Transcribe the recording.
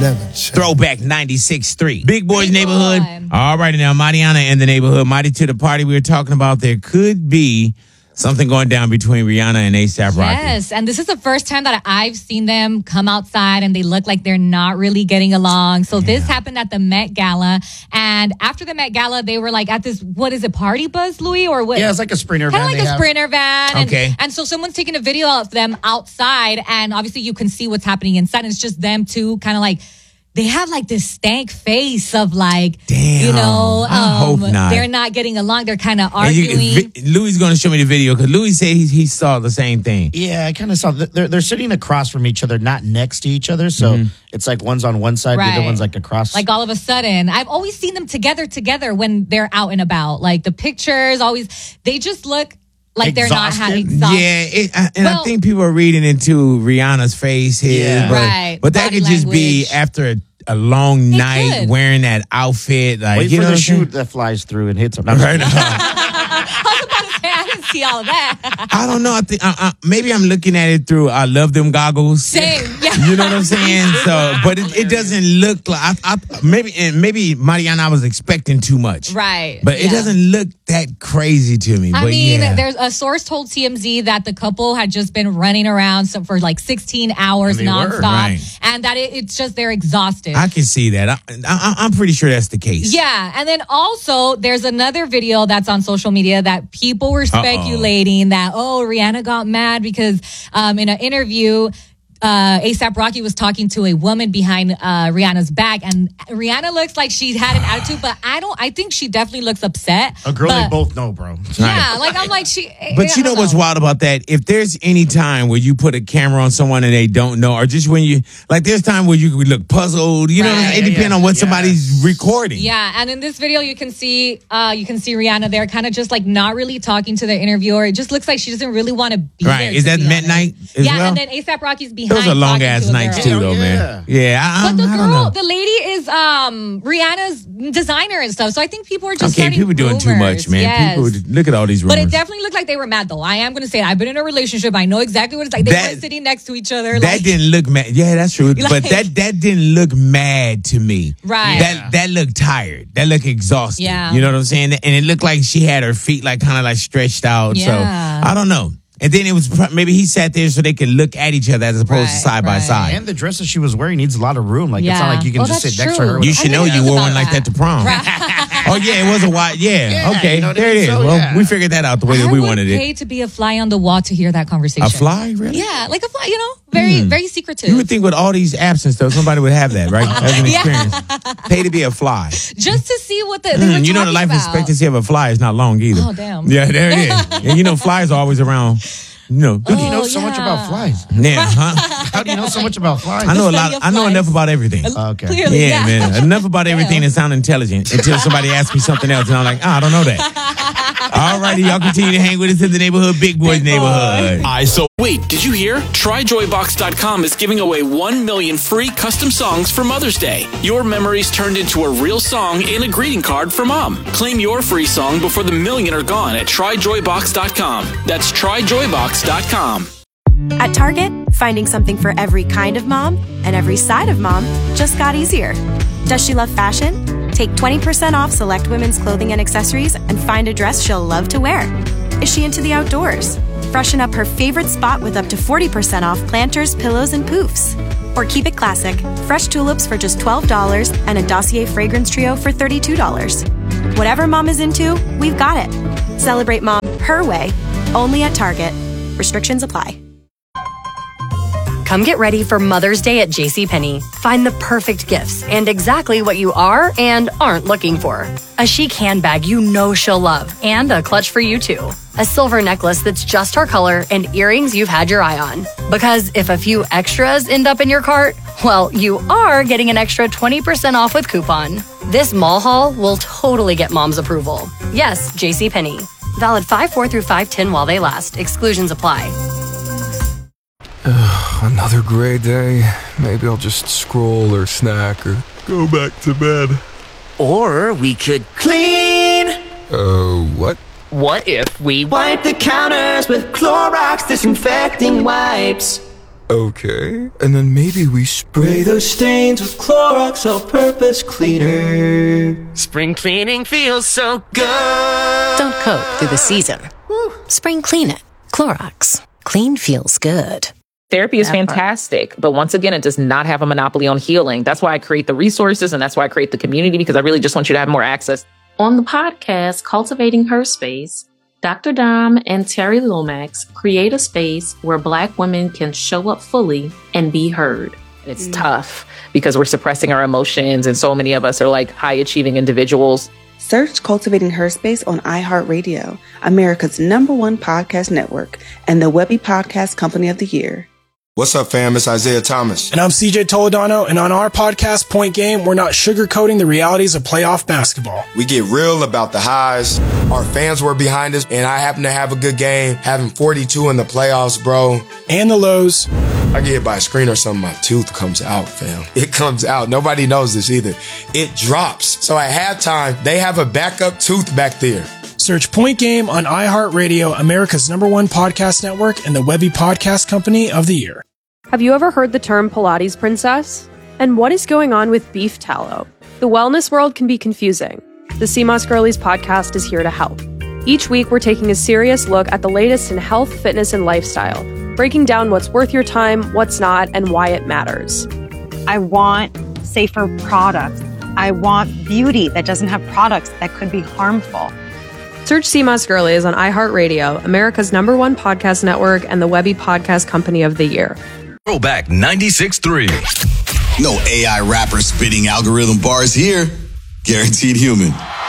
never change. Throwback 96.3. Big Boys Big Neighborhood. Boy. All right, now, Mariana in the neighborhood. Mighty to the party. We were talking about there could be something going down between Rihanna and A$AP Rocky. Yes, and this is the first time that I've seen them come outside and they look like they're not really getting along. So this happened at the Met Gala. And after the Met Gala, they were like at this, what is it, Party Buzz, Louis? Or what? Yeah, it's like a sprinter van. Kind of like a sprinter van. And, Okay. and so someone's taking a video of them outside, and obviously you can see what's happening inside. And it's just them two kind of like, they have like this stank face of like, Damn, you know, I hope not. they're not getting along. They're kind of And arguing. Louis is going to show me the video because Louis said he saw the same thing. Yeah, I kind of saw. They're sitting across from each other, not next to each other. So it's like one's on one side, the other Right. one's like across. Like all of a sudden, I've always seen them together when they're out and about. Like the pictures always, they just look like they're not Exhausted? exhausted. Yeah, I Well- think people are reading into Rihanna's face here. Yeah. But, Right, but that body could just be language. after a long night could. wearing that outfit. Like, Wait you for know the what I'm saying? shoe that flies through and hits them. Right. I was about to say, I didn't see all of that. I don't know. I think maybe I'm looking at it through I love them goggles. Same, yeah. You know what I'm saying? So, but it doesn't look like maybe Mariana, I was expecting too much, Right. But it yeah. doesn't look that crazy to me. I but mean, yeah. there's a source told TMZ that the couple had just been running around for like 16 hours And they were, nonstop, right. and that it's just they're exhausted. I can see that. I'm pretty sure that's the case. Yeah, and then also there's another video that's on social media that people were speculating that Rihanna got mad because in an interview. A$AP Rocky was talking to a woman behind Rihanna's back, and Rihanna looks like she had an attitude, but I think she definitely looks upset. A girl but, they both know, bro. Yeah, like I'm like she. But you know what's wild about that? If there's any time where you put a camera on someone and they don't know, or just when you like, there's time where you look puzzled. You know, Right. it depends on what somebody's recording. Yeah, and in this video, you can see Rihanna there, kind of just like not really talking to the interviewer. It just looks like she doesn't really want to be there. Right? Is to that be Met honest. night as Yeah, well? and then A$AP Rocky's behind. Those are long talking ass to a nights girl. too, Hell though, man. Yeah, But the I don't know. the lady is Rihanna's designer and stuff. So I think people are just Okay, starting people doing too rumors. much, man. Yes. People look at all these rumors. But it definitely looked like they were mad, though. I am going to say it. I've been in a relationship. I know exactly what it's like. They That- were sitting next to each other. That like, didn't look mad. Yeah, that's true. But Like- that didn't look mad to me. Right. That looked tired. That looked exhausted. Yeah. You know what I'm saying? And it looked like she had her feet like kind of like stretched out. Yeah. So I don't know. And then it was maybe he sat there so they could look at each other as opposed to Right, side by right. side. And the dress that she was wearing needs a lot of room. Like, it's Yeah. not like you can Oh, just that's sit next to true. her. You should I know didn't you think wore about one like that to prom. Oh yeah, it was a while. Yeah. Yeah, Okay. you know what I There it mean? is. So, Well, yeah. we figured that out the way that I we would wanted pay it. to be a fly on the wall to hear that conversation. A fly, really? Yeah, like a fly, very secretive. You would think with all these apps and stuff, somebody would have that, right? As an Yeah. experience. Pay to be a fly. Just to see what they were You know, the talking life about. expectancy of a fly is not long either. Oh, damn. Yeah, there it is. And you know, flies are always around. You know, Dude, you know Oh, so much yeah. about flies. yeah, huh? How do you know so much about flies? I know a study lot. of I know flies. enough about everything. Okay. Clearly, Yeah, man. Enough about everything that sound intelligent until somebody asks me something else, and I'm like, I don't know that. All righty, y'all continue to hang with us in the neighborhood, Big Boys Big Boy. neighborhood. Wait, did you hear? TryJoyBox.com is giving away 1 million free custom songs for Mother's Day. Your memories turned into a real song and a greeting card for mom. Claim your free song before the million are gone at TryJoyBox.com. That's TryJoyBox.com. At Target, finding something for every kind of mom and every side of mom just got easier. Does she love fashion? Take 20% off select women's clothing and accessories and find a dress she'll love to wear. Is she into the outdoors? Freshen up her favorite spot with up to 40% off planters, pillows, and poofs. Or keep it classic, fresh tulips for just $12 and a Dossier fragrance trio for $32. Whatever mom is into, we've got it. Celebrate mom her way, only at Target. Restrictions apply. Come get ready for Mother's Day at JCPenney. Find the perfect gifts and exactly what you are and aren't looking for. A chic handbag you know she'll love and a clutch for you too. A silver necklace that's just her color and earrings you've had your eye on. Because if a few extras end up in your cart, well, you are getting an extra 20% off with coupon. This mall haul will totally get mom's approval. Yes, JCPenney. Valid 5/4 through 5/10 while they last. Exclusions apply. Another gray day. Maybe I'll just scroll or snack or go back to bed. Or we could clean. What? What if we wipe the counters with Clorox disinfecting wipes? Okay, and then maybe we spray those stains with Clorox All-Purpose Cleaner. Spring cleaning feels so good. Don't coat through the season. Spring clean it. Clorox. Clean feels good. Therapy is fantastic, but once again, it does not have a monopoly on healing. That's why I create the resources, and that's why I create the community, because I really just want you to have more access. On the podcast, Cultivating Her Space, Dr. Dom and Terry Lomax create a space where Black women can show up fully and be heard. It's tough because we're suppressing our emotions, and so many of us are like high-achieving individuals. Search Cultivating Her Space on iHeartRadio, America's #1 podcast network, and the Webby Podcast Company of the Year. What's up, fam? It's Isaiah Thomas. And I'm CJ Toledano, and on our podcast, Point Game, we're not sugarcoating the realities of playoff basketball. We get real about the highs. Our fans were behind us, and I happen to have a good game, having 42 in the playoffs, bro. And the lows. I get hit by a screen or something, my tooth comes out, fam. It comes out. Nobody knows this either. It drops. So at halftime, they have a backup tooth back there. Search Point Game on iHeartRadio, America's #1 podcast network, and the Webby Podcast Company of the Year. Have you ever heard the term Pilates princess? And what is going on with beef tallow? The wellness world can be confusing. The CMOS Girlies podcast is here to help. Each week, we're taking a serious look at the latest in health, fitness, and lifestyle, breaking down what's worth your time, what's not, and why it matters. I want safer products. I want beauty that doesn't have products that could be harmful. Search CMOS Girlies on iHeartRadio, America's #1 podcast network, and the Webby Podcast Company of the Year. Throwback 96.3. No AI rapper spitting algorithm bars here. Guaranteed human.